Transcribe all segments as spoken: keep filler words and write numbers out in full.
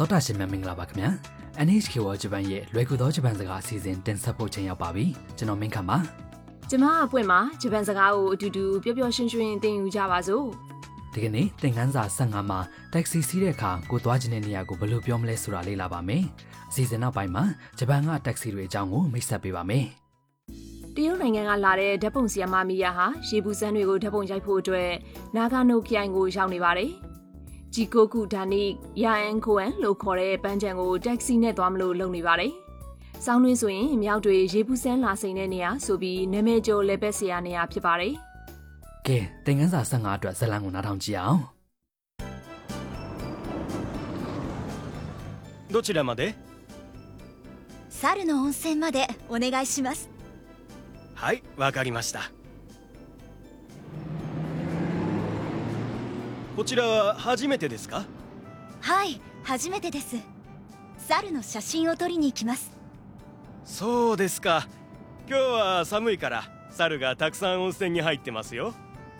သောတာရှင်များမင်္ဂလာပါခင်ဗျာ N H K ဝဂျပန်ရဲ့လွယ်ကူသောဂျပန်စကားအစီအစဉ်တင်ဆက်ဖို့ချိန်ရောက်ပါပြီကျွန်တော်မင်းခမ်းပါကျမအပွင့်မှာဂျပန်စကားကိုအတူတူပျော်ပျော်ရွှင်ရွှင်သင်ယူကြပါစို့ဒီကနေ့သင်ခန်းစာ၁၅မှာတက္ကစီစီးတဲ့အခါကိုသွားခြင်းတဲ့နေရာကိုဘယ်လိုပြောမလဲဆိုတာလေ့လာပါမယ်အစီအစဉ်နောက်ပိုင်းမှာဂျပန်ကတက္ကစီတွေအကြောင်းကိုမိတ်ဆက်ပေးပါမယ်တရုတ်နိုင်ငံကလာတဲ့ဓာတ်ပုံဆီယမမီယာဟာရေဘူးစန်းတွေကိုဓာတ်ပုံရိုက်ဖို့အတွက်နာဂါနိုခရိုင်ကိုရောက်နေပါတယ်ဂျီကိုကူဒါနိယာအန်ကိုအန်လို့ခေါ်တဲ့ပန်းချံကိုတက္ကစီနဲ့သွားမလို့လုပ်နေပါတယ်။စောင်းတွင်းဆိုရင်မြောက်တွေရေဘူးစန်းလာစိန်တဲ့နေရာဆိုပြီးနာမည်ကျော်လေပက်ဆရာနေရာဖြစ်ပါတယ်။ကဲသင်ခန်းစာ၁၅အတွက်ဇာတ်လမ်းကိုနားထောင်ကြည့်အောင်။どちらまで？ 猿の温泉までお願いします。 はい、わかりました。こちらは初めてですか？ はい、初めてです。猿の写真を撮りに行きます。 そうですか。今日は寒いから猿がたくさん温泉に入ってますよ。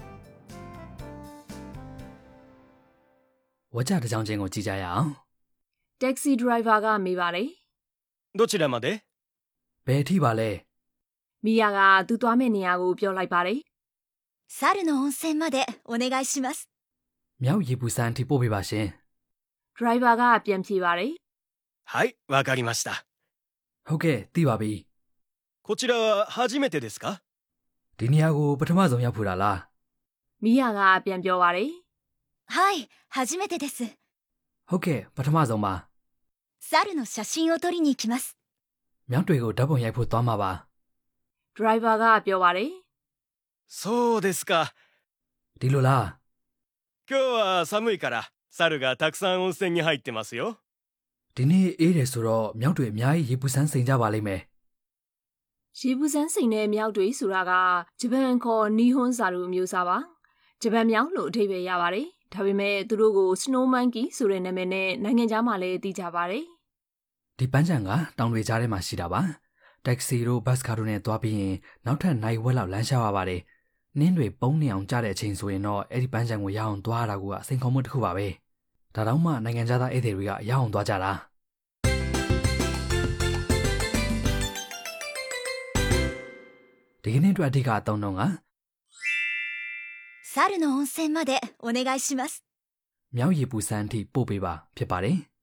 ဝကြတစ်ကြောင်ချင်းကိုကြည့်ကြရအောင်တက္ကစီဒရိုင်ဘာကမေးပါတယ်どちらまで？ ဘယ်ထိပါလဲမီယာကသူသွားမယ့်နေရာကိုပြောလိုက်ပါတယ်猿の温泉までお願いしますမြောက်ရေပူစန်းထိပို့ပေးပါရှင်ဒရိုင်ဘာကပြန်ဖြေပါတယ်はい、わかりました。 ဟုတ်ကဲ့သိပါပြီこちらは初めてですか？ ဒီနေရာကိုပထမဆုံးရောက်ဖူးတာလားမီယာကပြန်ပြောပါတယ်はい、初めてです。 ဟုတ်ကဲ့ပထမဆုံးပါ猿の写真を撮りに行きます。 မြောက်တွေကိုဓာတ်ပုံရိုက်ဖို့သွားမှာပါဒရိုင်ဘာကပြောပါတယ်そうですか。 ဒီလိုလား今日は寒いから猿がたくさん温泉に入ってますよ。 ဒီနေ့အေးတယ်ဆိုတော့မြောက်တွေအများကြီးရေပူစန်းစိန်ကြပါလိမ့်မယ်ရေပူစန်းစိန်တဲ့မြောက်တွေဆိုတာကဂျပန်ခေါ်နီဟွန်းစာလိုမျိုးစားပါဂျပန်မြောက်လို့အဓိပ္ပာယ်ရပါတယ်ဒါပေမဲ့သူတို့ကို Snow Monkey ဆိုတဲ့နာမည်နဲ့နိုင်ငံခြားမှာလည်းသိကြပါတယ်ဒီပန်းချံကတောင်တွေကြားထဲမှာရှိတာပါတက္ကစီတို့ဘတ်စကားတို့နဲ့သွားပြီးရင်နောက်ထပ်နိုင်ဝက်လောက်လမ်းလျှောက်ရပါတယ်နင်းတွေပုံနေအောင်ကြားတဲ့အချိန်ဆိုရင်တော့အဲ့ဒီပန်းချံကိုရအောင်သွားရတာကအစိန်ခေါ်မှုတစ်ခုပါပဲဒါတော့မှနိုင်ငံခြားသားဧည့်သည်တွေကရအောင်သွားကြတာဒီကနေ့အတွက်အဓိကအသုံးတော့က猿の温泉までお願いしますမြောက်ရေပူစန်းထိပို့ပေးပါဖြစ်ပါတယ်